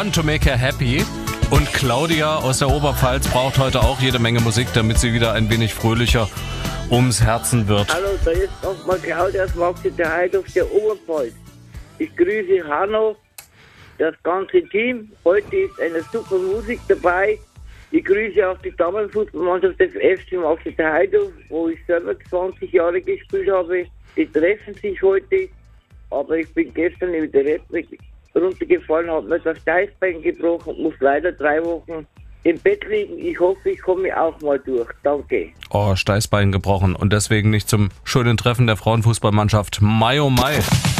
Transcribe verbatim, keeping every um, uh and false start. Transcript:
Want to Make Her Happy. Und Claudia aus der Oberpfalz braucht heute auch jede Menge Musik, damit sie wieder ein wenig fröhlicher ums Herzen wird. Hallo, da ist nochmal Claudia aus Marktitterheide auf der Oberpfalz. Ich grüße Hanno, das ganze Team. Heute ist eine super Musik dabei. Ich grüße auch die Damenfußballmannschaft des F C Marktitterheide, wo ich selber zwanzig Jahre gespielt habe. Die treffen sich heute, aber ich bin gestern in der Rettung runtergefallen, habe mir das Steißbein gebrochen und muss leider drei Wochen im Bett liegen. Ich hoffe, ich komme auch mal durch. Danke. Oh, Steißbein gebrochen und deswegen nicht zum schönen Treffen der Frauenfußballmannschaft. Mai oh Mai.